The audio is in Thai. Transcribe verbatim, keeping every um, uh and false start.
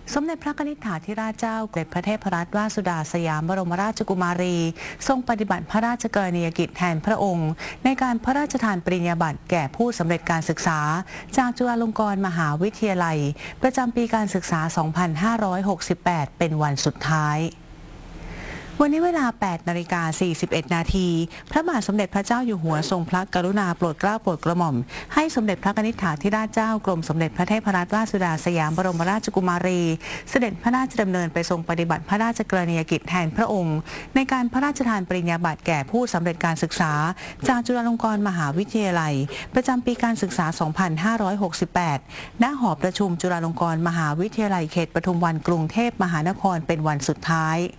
สมเด็จพระนิธิถาธิราชเจ้าสมเด็จพระเทพรัตนราชสุดาสยามบรมราชกุมารีทรงปฏิบัติพระราชกรณียกิจแทนพระองค์ในการพระราชทานปริญญาบัตรแก่ผู้สำเร็จการศึกษาจากจุฬาลงกรณ์มหาวิทยาลัยประจำปีการศึกษา สองพันห้าร้อยหกสิบแปด เป็นวันสุดท้ายวันนี้เวลา แปดนาฬิกาสี่สิบเอ็ด นาที พระบาทสมเด็จพระเจ้าอยู่หัวทรงพระกรุณาโปรดเกล้าโปรดกระหม่อมให้สมเด็จพระนิธิถาธิราชเจ้ากรมสมเด็จพระเทพรัตนราชสุดาสยามบรมราชกุมารีเสด็จพระราชดำเนินไปทรงปฏิบัติพระราชกรณียกิจแทนพระองค์ในการพระราชทานปริญญาบัตรแก่ผู้สำเร็จการศึกษาจากจุฬาลงกรณ์มหาวิทยาลัยประจำปีการศึกษา สองพันห้าร้อยหกสิบแปด ณ หอประชุมจุฬาลงกรณ์มหาวิทยาลัยเขตปทุมวันกรุงเทพมหานครเป็นวันสุดท้าย